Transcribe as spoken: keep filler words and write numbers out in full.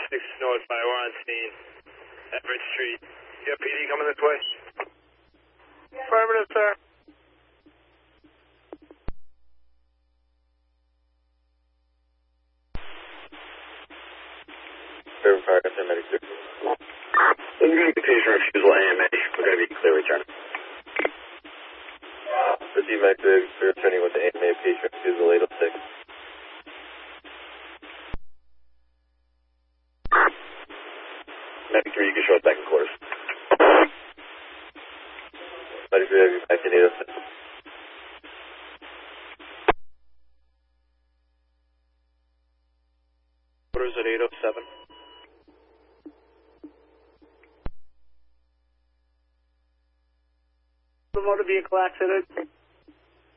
six North Fire, we're on scene. Everett Street. You have P D coming this way? Affirmative, sir. Fairview Fire, got medic six. We're going to be patient refusal A M A. We're going to be clear return. Receive medic six, clear returning with the A M A patient refusal eight oh six. Medic three, you can show us back in quarters. Medic three, have you back in eight oh six. Quarters at eight oh seven. The motor vehicle accident.